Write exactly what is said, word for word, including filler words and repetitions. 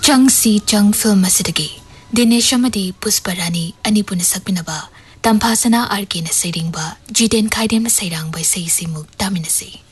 चंगसी चंग film असिदगी Dinesh अमदी Pushparani अनिपुन सकमिनबा तंफासना R K न सैरिंगबा Zidane खाइदेम Sairang बै सैसिमुक तामिनसी